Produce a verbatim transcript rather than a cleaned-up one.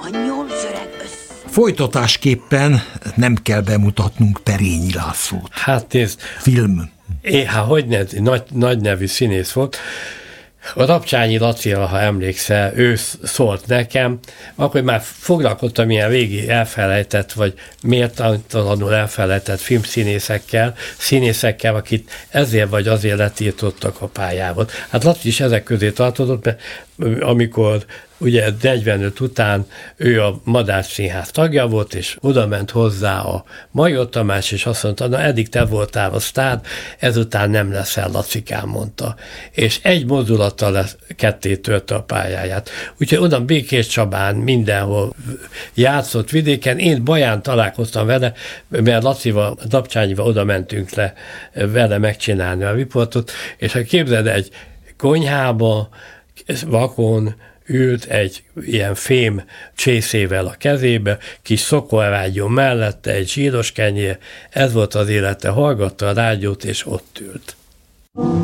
a nyolc öreg össze. Folytatásképpen nem kell bemutatnunk Perényi Lászlót. Hát nézd. Film. É, hát hogy ne, nagy, nagy nevű színész volt. A Rapcsányi Lacira, ha emlékszel, ő szólt nekem, akkor már foglalkoztam ilyen régi elfelejtett, vagy méltalanul elfelejtett filmszínészekkel, színészekkel, akit ezért vagy azért letiltottak a pályából. Hát Laci is ezek közé tartozott, mert amikor ugye negyvenöt után ő a Madách Színház tagja volt, és oda ment hozzá a Major Tamás, és azt mondta, na eddig te voltál a sztár, ezután nem leszel, Lacikám, mondta. És egy mozdulattal lesz, ketté törte a pályáját. Úgyhogy oda Békés Csabán, mindenhol játszott vidéken. Én Baján találkoztam vele, mert Lacival, Rapcsányival oda mentünk le vele megcsinálni a riportot, és ha képzeld, egy konyhába, vakon ült egy ilyen fém csészével a kezébe, kis szokolrádió mellette, egy zsíros kenyér, ez volt az élete, hallgatta a rádiót, és ott ült.